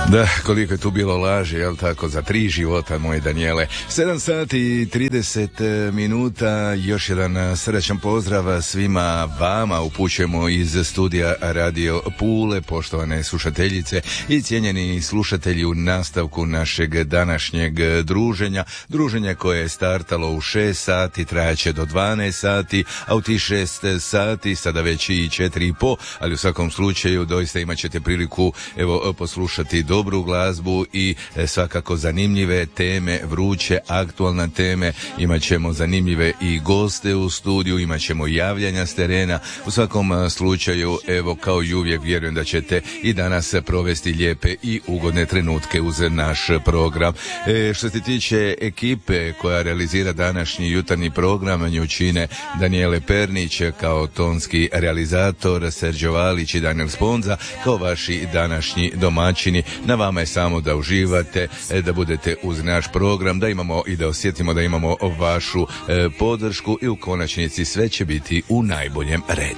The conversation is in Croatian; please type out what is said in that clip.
Da, koliko je tu bilo laži, jel tako, za 3 života, moje Danijele. 7 sati i 30 minuta, još jedan srdačan pozdrav svima vama upućujemo iz studija Radio Pule, poštovane slušateljice i cijenjeni slušatelji u nastavku našeg današnjeg druženja koje je startalo u 6 sati, trajaće do 12 sati, a u tih 6 sati, sada već i 4,5, ali u svakom slučaju doista imat ćete priliku poslušati dobru glazbu i svakako zanimljive teme, vruće, aktualne teme. Imat ćemo zanimljive i goste u studiju, imat ćemo javljanja s terena. U svakom slučaju, evo, kao i uvijek, vjerujem da ćete i danas provesti lijepe i ugodne trenutke uz naš program. Što se tiče ekipe koja realizira današnji jutarnji program, nju čine Danijele Pernić kao tonski realizator, Serđo Valić i Daniel Sponza kao vaši današnji domaćini. Na vama je samo da uživate, da budete uz naš program, da imamo i da osjetimo da imamo vašu podršku i u konačnici sve će biti u najboljem redu.